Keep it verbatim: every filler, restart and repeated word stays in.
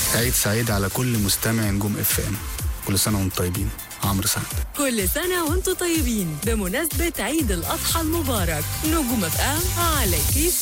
عيد سعيد على كل مستمع نجوم اف ام. كل سنة وانتم طيبين. عمرو سعد. كل سنة وانتم طيبين بمناسبة عيد الأضحى المبارك. نجوم اف ام على كيف